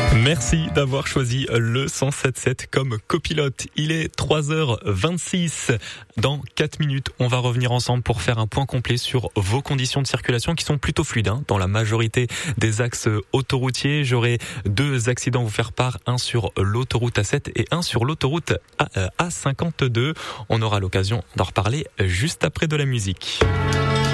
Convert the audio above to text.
Merci d'avoir choisi le 107.7 comme copilote. Il est 3h26. Dans 4 minutes, on va revenir ensemble pour faire un point complet sur vos conditions de circulation qui sont plutôt fluides dans la majorité des axes autoroutiers. J'aurai 2 accidents à vous faire part, un sur l'autoroute A7 et un sur l'autoroute A52. On aura l'occasion d'en reparler juste après de la musique.